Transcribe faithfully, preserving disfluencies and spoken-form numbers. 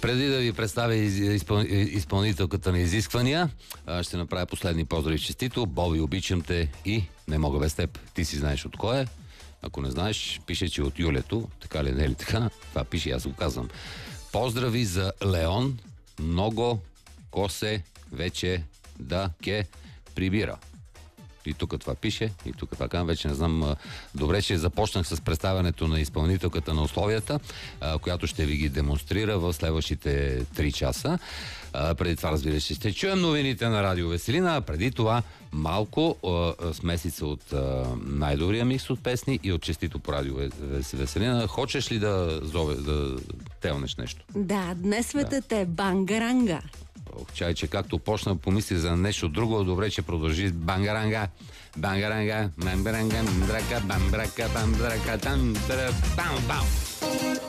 Преди да ви представя изпъл... изпълнителката на изисквания, ще направя последни поздрави честито. Боби, обичам те и не мога без теб. Ти си знаеш от кой е. Ако не знаеш, пише, че от Юлето. Така ли, не е ли така? Това пише, аз го казвам. Поздрави за Леон. Много косе вече да ке прибира. И тук това пише, и тук това казвам, вече не знам. Добре, че започнах с представянето на изпълнителката на условията, която ще ви ги демонстрира в следващите три часа. Преди това, разбира се, ще чуем новините на Радио Веселина, а преди това малко смесица от най-добрия микс от песни и от честито по Радио Веселина. Хочеш ли да, зове, да телнеш нещо? Да, днес светът да. е бангаранга. Чай, че както почна, помисли за нещо друго, добре, че продължи с бангаранга. Бангаранга, бамбаранга, бамбрака, бамбрака, бамбрака, там, бам, бам.